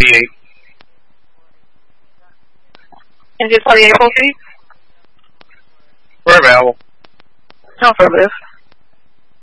V8. And just for the April seat? We're available. No, for this.